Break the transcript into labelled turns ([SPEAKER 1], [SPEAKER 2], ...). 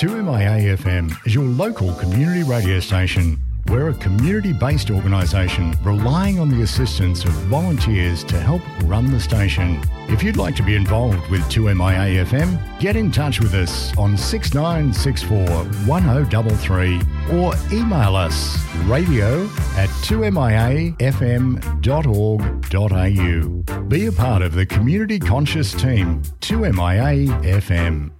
[SPEAKER 1] 2MIA FM is your local community radio station. We're a community-based organisation relying on the assistance of volunteers to help run the station. If you'd like to be involved with 2MIA FM, get in touch with us on 6964 1033 or email us radio@2miafm.org.au. Be a part of the community conscious team, 2MIA FM.